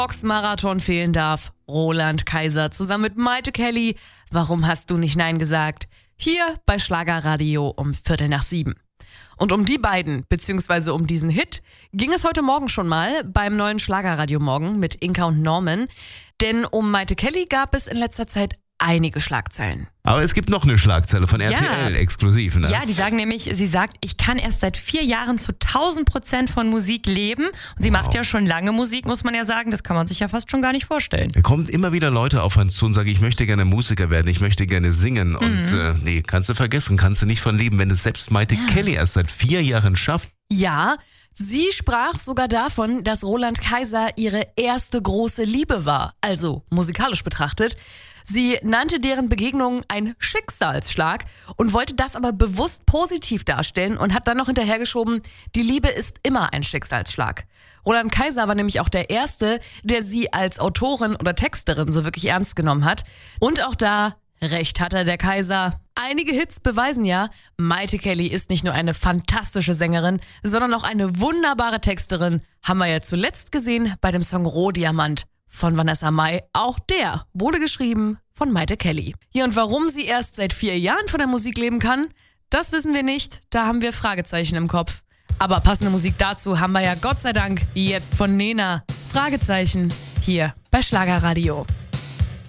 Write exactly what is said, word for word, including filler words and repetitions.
Boxmarathon fehlen darf. Roland Kaiser zusammen mit Maite Kelly. Warum hast du nicht Nein gesagt? Hier bei Schlagerradio um Viertel nach sieben. Und um die beiden, beziehungsweise um diesen Hit, ging es heute Morgen schon mal beim neuen Schlagerradio Morgen mit Inka und Norman. Denn um Maite Kelly gab es in letzter Zeit einige Schlagzeilen. Aber es gibt noch eine Schlagzeile von R T L, Ja. exklusiv, ne? Ja, die sagen nämlich, sie sagt, ich kann erst seit vier Jahren zu tausend Prozent von Musik leben. Und sie Wow. macht ja schon lange Musik, muss man ja sagen. Das kann man sich ja fast schon gar nicht vorstellen. Da kommen immer wieder Leute auf uns zu und sagen, ich möchte gerne Musiker werden, ich möchte gerne singen. Und äh, nee, kannst du vergessen, kannst du nicht von leben, wenn es selbst Maite Kelly erst seit vier Jahren schafft. Ja, sie sprach sogar davon, dass Roland Kaiser ihre erste große Liebe war, also musikalisch betrachtet. Sie nannte deren Begegnung ein Schicksalsschlag und wollte das aber bewusst positiv darstellen und hat dann noch hinterhergeschoben, die Liebe ist immer ein Schicksalsschlag. Roland Kaiser war nämlich auch der Erste, der sie als Autorin oder Texterin so wirklich ernst genommen hat. Und auch da, recht hatte der Kaiser. Einige Hits beweisen ja, Maite Kelly ist nicht nur eine fantastische Sängerin, sondern auch eine wunderbare Texterin. Haben wir ja zuletzt gesehen bei dem Song Rohdiamant von Vanessa Mai. Auch der wurde geschrieben von Maite Kelly. Ja, und warum sie erst seit vier Jahren von der Musik leben kann, das wissen wir nicht. Da haben wir Fragezeichen im Kopf. Aber passende Musik dazu haben wir ja Gott sei Dank jetzt von Nena. Fragezeichen hier bei Schlagerradio.